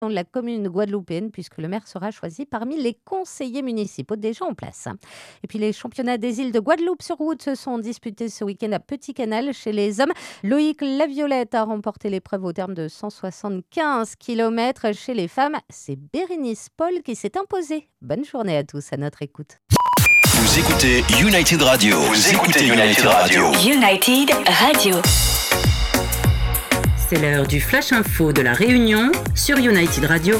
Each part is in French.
de la commune guadeloupéenne puisque le maire sera choisi parmi les conseillers municipaux déjà en place. Et puis les championnats des îles de Guadeloupe sur route se sont disputés ce week-end à Petit Canal chez les hommes. Loïc Laviolette a remporté l'épreuve au terme de 175 km. Chez les femmes, c'est Bérénice Paul qui s'est imposée. Bonne journée à tous à notre écoute. Vous écoutez United Radio. United Radio. C'est l'heure du Flash Info de la Réunion sur United Radio.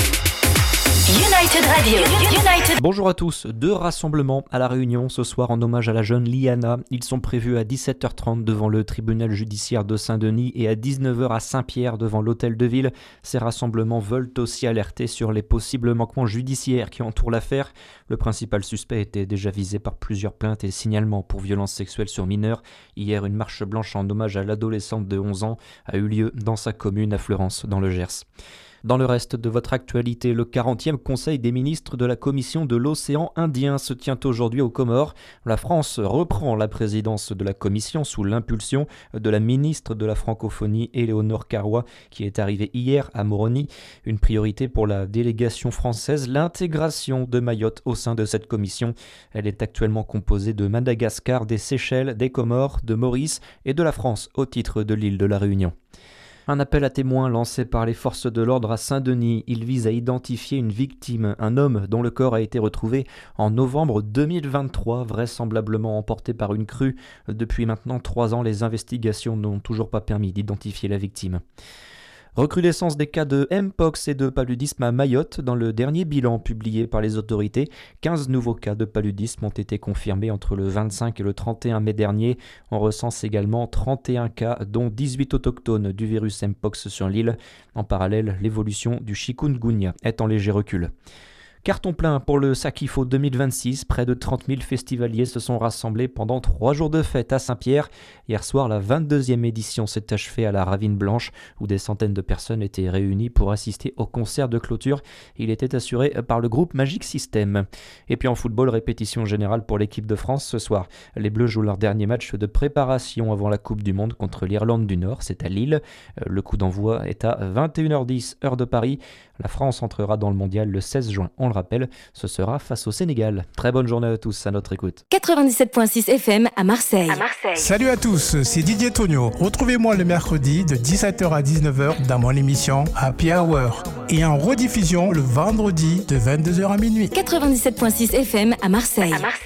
Bonjour à tous, 2 rassemblements à La Réunion ce soir en hommage à la jeune Liana. Ils sont prévus à 17h30 devant le tribunal judiciaire de Saint-Denis et à 19h à Saint-Pierre devant l'hôtel de ville. Ces rassemblements veulent aussi alerter sur les possibles manquements judiciaires qui entourent l'affaire. Le principal suspect était déjà visé par plusieurs plaintes et signalements pour violences sexuelles sur mineurs. Hier, une marche blanche en hommage à l'adolescente de 11 ans a eu lieu dans sa commune à Fleurance, dans le Gers. Dans le reste de votre actualité, le 40e Conseil des ministres de la Commission de l'océan Indien se tient aujourd'hui aux Comores. La France reprend la présidence de la Commission sous l'impulsion de la ministre de la Francophonie, Éléonore Carrois, qui est arrivée hier à Moroni. Une priorité pour la délégation française, l'intégration de Mayotte au sein de cette commission. Elle est actuellement composée de Madagascar, des Seychelles, des Comores, de Maurice et de la France au titre de l'île de la Réunion. Un appel à témoins lancé par les forces de l'ordre à Saint-Denis. Il vise à identifier une victime, un homme dont le corps a été retrouvé en novembre 2023, vraisemblablement emporté par une crue. Depuis maintenant 3 ans, les investigations n'ont toujours pas permis d'identifier la victime. Recrudescence des cas de Mpox et de paludisme à Mayotte. Dans le dernier bilan publié par les autorités, 15 nouveaux cas de paludisme ont été confirmés entre le 25 et le 31 mai dernier. On recense également 31 cas, dont 18 autochtones du virus Mpox sur l'île. En parallèle, l'évolution du chikungunya est en léger recul. Carton plein pour le Sakifo 2026, près de 30 000 festivaliers se sont rassemblés pendant 3 jours de fête à Saint-Pierre. Hier soir, la 22e édition s'est achevée à la Ravine Blanche, où des centaines de personnes étaient réunies pour assister au concert de clôture. Il était assuré par le groupe Magic System. Et puis en football, répétition générale pour l'équipe de France ce soir. Les Bleus jouent leur dernier match de préparation avant la Coupe du Monde contre l'Irlande du Nord, c'est à Lille. Le coup d'envoi est à 21h10, heure de Paris. La France entrera dans le mondial le 16 juin, on le rappelle, ce sera face au Sénégal. Très bonne journée à tous, à notre écoute. 97.6 FM à Marseille. Salut à tous, c'est Didier Tonio. Retrouvez-moi le mercredi de 17h à 19h dans mon émission Happy Hour et en rediffusion le vendredi de 22h à minuit. 97.6 FM à Marseille.